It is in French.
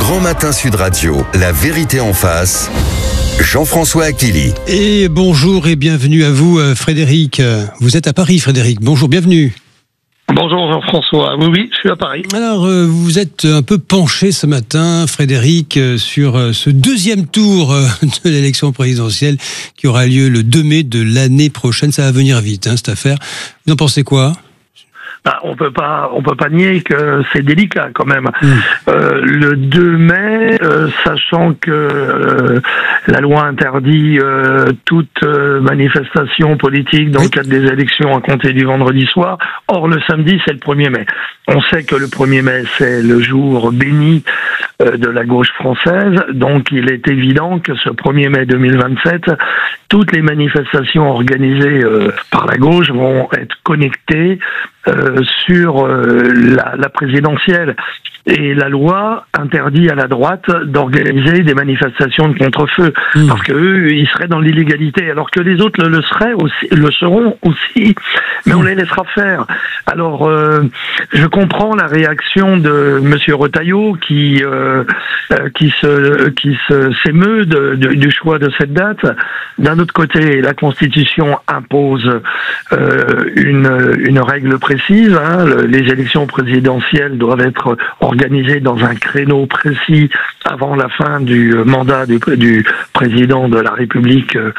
Grand Matin Sud Radio, la vérité en face, Jean-François Achilly. Et bonjour et bienvenue à vous, Frédéric. Vous êtes à Paris, Frédéric. Bonjour, bienvenue. Bonjour Jean-François, oui, je suis à Paris. Alors, vous êtes un peu penché ce matin, Frédéric, sur ce deuxième tour de l'élection présidentielle qui aura lieu le 2 mai de l'année prochaine. Ça va venir vite, cette affaire. Vous en pensez quoi ? On peut pas nier que c'est délicat quand même. Le 2 mai, sachant que la loi interdit toute manifestation politique dans le cadre des élections à compter du vendredi soir. Or, le samedi, c'est le 1er mai. On sait que le 1er mai, c'est le jour béni de la gauche française. Donc, il est évident que ce 1er mai 2027, toutes les manifestations organisées par la gauche vont être connectées sur la présidentielle. Et la loi interdit à la droite d'organiser des manifestations de contre-feu, parce que eux, ils seraient dans l'illégalité, alors que les autres le seront aussi, mais on les laissera faire. Alors, je comprends la réaction de Monsieur Retailleau qui s'émeut du choix de cette date. D'un autre côté, la Constitution impose une règle précise. Les élections présidentielles doivent être organisées dans un créneau précis avant la fin du mandat du président de la République